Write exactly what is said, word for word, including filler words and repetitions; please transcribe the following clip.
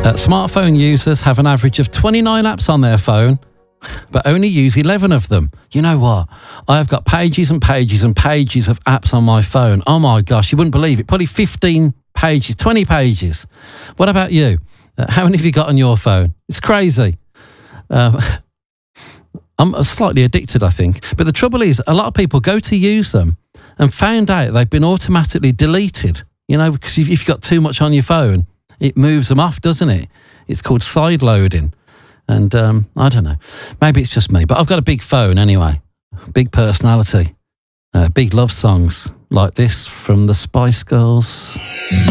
Uh, smartphone users have an average of twenty-nine apps on their phone, but only use eleven of them. You know what? I have got pages and pages and pages of apps on my phone. Oh my gosh, you wouldn't believe it. Probably fifteen pages, twenty pages. What about you? Uh, how many have you got on your phone? It's crazy. Um, I'm slightly addicted, I think. But the trouble is, a lot of people go to use them and found out they've been automatically deleted. You know, because if you've got too much on your phone, it moves them off, doesn't it? It's called side loading. And um, I don't know. Maybe it's just me. But I've got a big phone anyway. Big personality. Uh, big love songs like this from the Spice Girls.